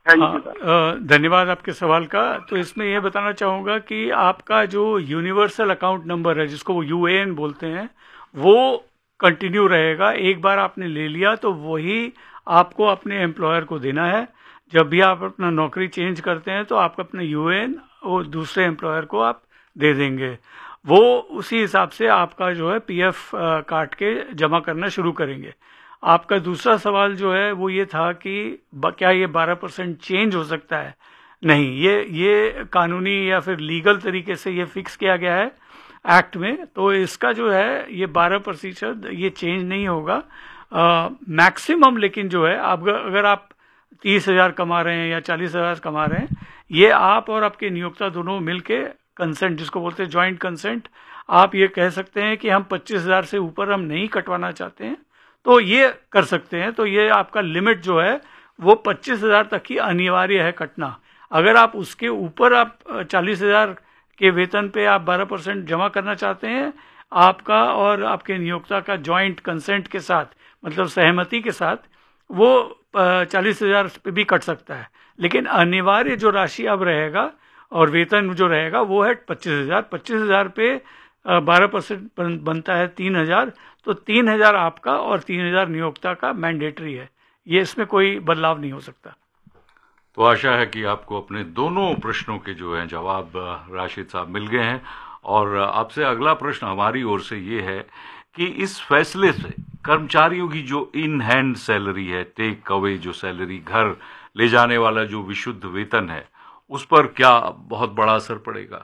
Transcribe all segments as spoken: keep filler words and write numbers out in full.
Thank हाँ, you sir. अ, धन्यवाद आपके सवाल का। तो इसमें यह बताना चाहूँगा कि आपका जो यूनिवर्सल अकाउंट नंबर है, जिसको वो यू ए एन बोलते हैं, वो कंटिन्यू रहेगा। एक बार आपने ले लिया तो वही आपको अपने एम्प्लॉयर को देना है। जब भी आप अपना नौकरी चेंज करते हैं तो आप अपना यू ए एन वो दूसरे एम्प्लॉयर को आप दे देंगे। वो उसी हिसाब से आपका जो है पी एफ काट के जमा करना शुरू करेंगे। आपका दूसरा सवाल जो है वो ये था कि ब- क्या ये बारह परसेंट चेंज हो सकता है? नहीं, ये ये कानूनी या फिर लीगल तरीके से ये फिक्स किया गया है एक्ट में। तो इसका जो है ये बारह प्रतिशत ये चेंज नहीं होगा मैक्सिमम। लेकिन जो है आप अगर आप तीस हजार कमा रहे हैं या चालीस हजार कमा रहे हैं, ये आप और आपके नियोक्ता दोनों मिलके कंसेंट, जिसको बोलते हैं ज्वाइंट कंसेंट, आप ये कह सकते हैं कि हम पच्चीस हजार से ऊपर हम नहीं कटवाना चाहते हैं, तो ये कर सकते हैं। तो ये आपका लिमिट जो है वो पच्चीस हजार तक ही अनिवार्य है कटना। अगर आप उसके ऊपर आप चालीस हजार के वेतन पे आप बारह परसेंट जमा करना चाहते हैं, आपका और आपके नियोक्ता का जॉइंट कंसेंट के साथ, मतलब सहमति के साथ, वो चालीस हजार पे भी कट सकता है। लेकिन अनिवार्य जो राशि अब रहेगा और वेतन जो रहेगा वो है पच्चीस हजार। पच्चीस हजार पे बारह परसेंट बनता है तीन हजार। तो तीन हजार आपका और तीन हजार नियोक्ता का मैंडेटरी है। ये इसमें कोई बदलाव नहीं हो सकता। तो आशा है कि आपको अपने दोनों प्रश्नों के जो हैं जवाब राशिद साहब मिल गए हैं। और आपसे अगला प्रश्न हमारी ओर से ये है कि इस फैसले से कर्मचारियों की जो इन हैंड सैलरी है, टेक अवे जो सैलरी, घर ले जाने वाला जो विशुद्ध वेतन है, उस पर क्या बहुत बड़ा असर पड़ेगा?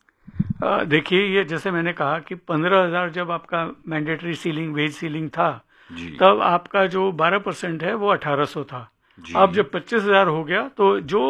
देखिए, ये जैसे मैंने कहा कि पंद्रह हजार जब आपका मैंडेटरी सीलिंग, वेज सीलिंग था, जी। तब आपका जो बारह परसेंट है वो अठारह सौ था। अब जब पच्चीस हजार हो गया तो जो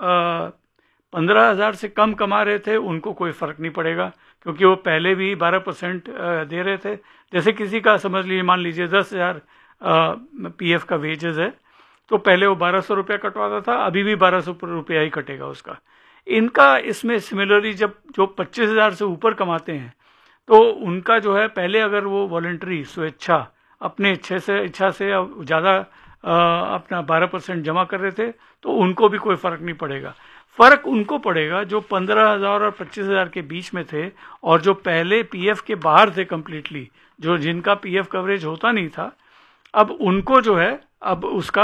पंद्रह हजार से कम कमा रहे थे उनको कोई फर्क नहीं पड़ेगा, क्योंकि वो पहले भी बारह परसेंट दे रहे थे। जैसे किसी का समझ लीजिए, मान लीजिए दस हजार पी एफ का वेजेस है, तो पहले वो बारह सौ रुपया कटवाता था, अभी भी बारह सौ रुपया ही कटेगा उसका। इनका इसमें सिमिलरली जब जो पच्चीस हजार से ऊपर कमाते हैं तो उनका जो है, पहले अगर वो वॉलंटरी स्वेच्छा अपने इच्छा से इच्छा से ज़्यादा अपना बारह परसेंट जमा कर रहे थे, तो उनको भी कोई फर्क नहीं पड़ेगा। फर्क उनको पड़ेगा जो पंद्रह हजार और पच्चीस हजार के बीच में थे और जो पहले पी एफ के बाहर थे कंप्लीटली, जो जिनका पी एफ कवरेज होता नहीं था। अब उनको जो है अब उसका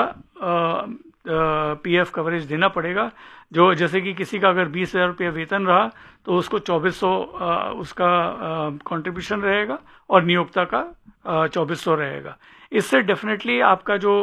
पी एफ कवरेज देना पड़ेगा। जो जैसे कि किसी का अगर बीस हजार रुपया वेतन रहा तो उसको चौबीस सौ उसका कंट्रीब्यूशन रहेगा और नियोक्ता का चौबीस सौ रहेगा। इससे डेफिनेटली आपका जो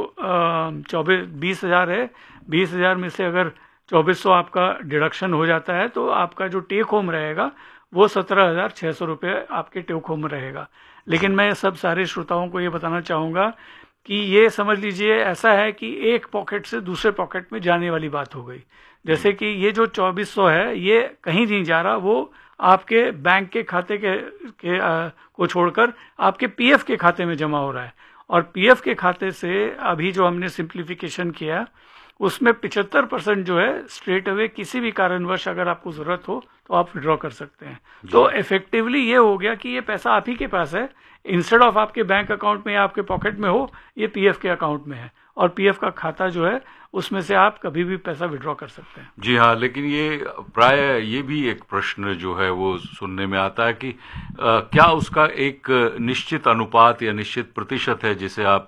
चौबीस बीस हजार है, बीस हजार में से अगर चौबीस सौ आपका डिडक्शन हो जाता है तो आपका जो टेक होम रहेगा वो सत्रह हजार छः सौ रुपये आपके टेक होम रहेगा। लेकिन मैं सब सारे श्रोताओं को ये बताना चाहूँगा कि ये समझ लीजिए ऐसा है कि एक पॉकेट से दूसरे पॉकेट में जाने वाली बात हो गई। जैसे कि ये जो चौबीस सौ है ये कहीं नहीं जा रहा, वो आपके बैंक के खाते के, के आ, को छोड़कर आपके पी एफ के खाते में जमा हो रहा है। और पी एफ के खाते से अभी जो हमने सिंप्लीफिकेशन किया उसमें पिछहत्तर परसेंट जो है स्ट्रेट अवे किसी भी कारणवश अगर आपको जरूरत हो तो आप विड्रॉ कर सकते हैं। तो इफेक्टिवली ये हो गया कि ये पैसा आप ही के पास है, इंस्टेड ऑफ आपके बैंक अकाउंट में या आपके पॉकेट में हो, ये पी एफ के अकाउंट में है और पी एफ का खाता जो है उसमें से आप कभी भी पैसा विड्रॉ कर सकते हैं। जी हाँ, लेकिन ये प्राय ये भी एक प्रश्न जो है वो सुनने में आता है कि आ, क्या उसका एक निश्चित अनुपात या निश्चित प्रतिशत है जिसे आप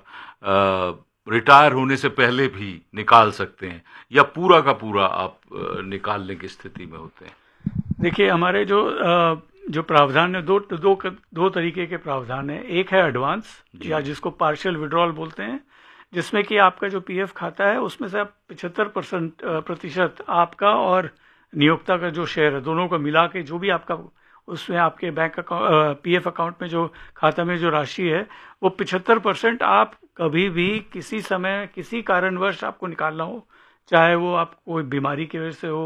आ, रिटायर होने से पहले भी निकाल सकते हैं, या पूरा का पूरा आप निकालने की स्थिति में होते हैं? देखिए, हमारे जो जो प्रावधान है, दो दो दो तरीके के प्रावधान है। एक है एडवांस या जिसको पार्शियल विड्रॉल बोलते हैं, जिसमें कि आपका जो पी एफ खाता है उसमें से आप पिछहत्तर परसेंट प्रतिशत आपका और नियोक्ता का जो शेयर है दोनों को मिला के जो भी आपका उसमें आपके bank account P F account में जो खाता में जो राशि है वो पिछहत्तर परसेंट आप कभी भी किसी समय किसी कारणवश आपको निकालना हो, चाहे वो आपको कोई बीमारी की वजह से हो,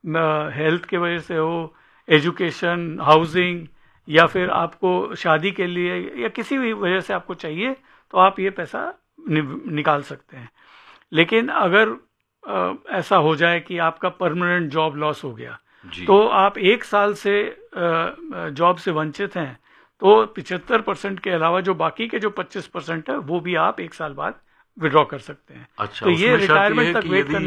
हेल्थ की वजह से हो, एजुकेशन, हाउसिंग, या फिर आपको शादी के लिए या किसी भी वजह से आपको चाहिए, तो आप ये पैसा नि, निकाल सकते हैं। लेकिन अगर आ, ऐसा हो जाए कि आपका परमानेंट जॉब लॉस हो गया तो आप एक साल से जॉब से वंचित हैं, तो पिछहत्तर परसेंट के अलावा जो बाकी के जो पच्चीस परसेंट है वो भी आप एक साल बाद विड्रॉ कर सकते हैं। अच्छा, तो ये रिटायरमेंट तक वेट करने